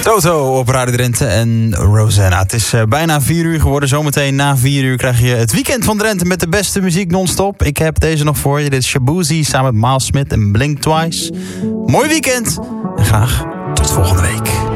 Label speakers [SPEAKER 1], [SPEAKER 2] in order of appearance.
[SPEAKER 1] Toto op Radio Drenthe en Rosanna. Het is bijna 4 uur geworden. Zometeen na 4 uur krijg je het weekend van Drenthe met de beste muziek non-stop. Ik heb deze nog voor je. Dit is Shabuzi samen met Miles Smith en Blink Twice. Mooi weekend en graag tot volgende week.